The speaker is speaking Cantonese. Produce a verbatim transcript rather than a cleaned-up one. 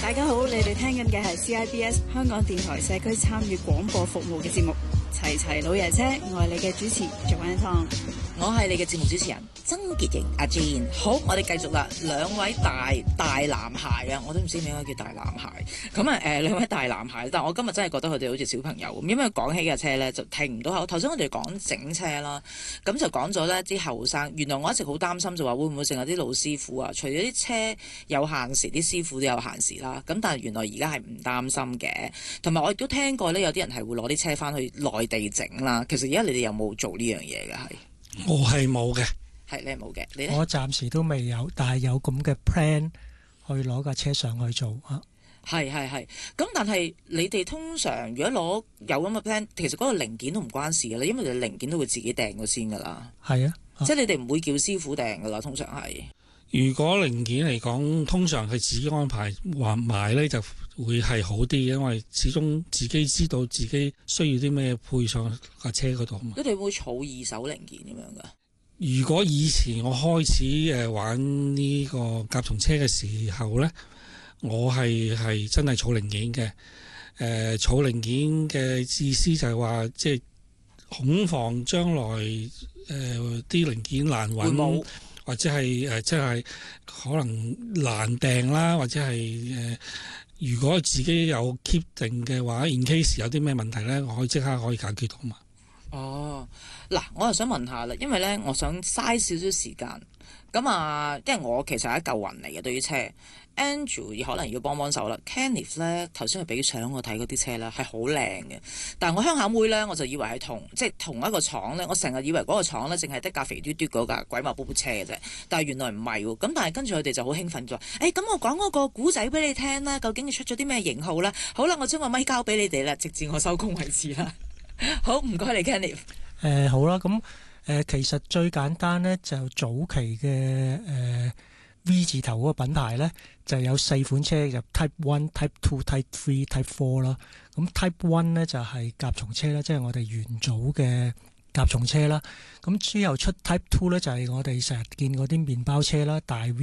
大家好，你哋聽緊嘅係 C I B S 香港電台社區參與廣播服務嘅節目齊齊老爺車，我係你嘅主持 Joanne Tong， 我係你嘅節目主持人曾潔瑩阿 Jean。好，我哋繼續啦，兩位大大男孩啊，我都唔知點解叫大男孩。咁啊誒，兩位大男孩，但我今日真係覺得佢哋好似小朋友咁，因為講起嘅車咧就停唔到口。頭先我哋講整車啦，咁就講咗咧啲後生。原來我一直好擔心就話會唔會淨係啲老師傅啊？除咗啲車有限時，啲師傅都有限時啦。咁但係原來而家係唔擔心嘅。同埋我亦都聽過咧，有啲人係會攞啲車翻去內地整啦。其實而家你哋有冇做呢樣嘢嘅？係我係冇嘅。 係你係冇嘅，你咧？ 我暫時都未有，但係有咁嘅 plan 去攞架車上去做啊。 係係係，咁但係你哋通常如果攞有咁嘅 plan，其實嗰個零件都唔關事嘅啦，因為你零件都會自己訂咗先噶啦。 係啊，啊即係你哋唔會叫師傅訂噶啦，通常係。 如果零件嚟講，通常係自己安排話買呢就會係好啲，因為始終自己知道自己需要啲咩配上架車嗰度嘛。 你哋會儲二手零件咁樣噶？ 如果以前我開始誒玩呢個甲蟲車嘅時候呢，我係係真係儲零件嘅。誒、呃，儲零件嘅意思就係話，即係恐防將來誒啲、呃、零件難揾，或者係誒、呃、即係可能難訂啦，或者係誒、呃、如果自己有 keep 定嘅話 in case 有啲咩問題呢，我可以即刻可以解決到嘛。 哦，嗱，我又想問下啦，因為咧，我想嘥少少時間，咁啊，因為我其實係一嚿雲嚟嘅對於車 ，Andrew 可能要幫幫手啦 ，Kenneth 咧頭先係俾相我睇嗰啲車咧係好靚嘅，但係我鄉下妹咧我就以為係同即係同一個廠咧，我成日以為嗰個廠咧淨係得架肥嘟嘟嗰架鬼馬卜卜車嘅啫，但係原來唔係喎，咁但係跟住佢哋就好興奮咗，誒、欸、咁我講嗰個古仔俾你聽啦，究竟你出咗啲咩型號啦？好啦，我將個咪交俾你哋啦，直至我收工為止啦。好，唔該你 Kenny。誒、 呃，好啦，咁誒、呃，其實最簡單咧，就早期嘅誒、呃、V 字頭嗰個品牌咧，就有四款車，就 Type One、Type Two、Type Three、Type Four 啦。咁 Type One 咧就係、是、甲蟲車啦，即係我哋元祖嘅甲蟲車啦。咁之後出 Type Two 咧就係、是、我哋成日見嗰啲麵包車啦，大 V。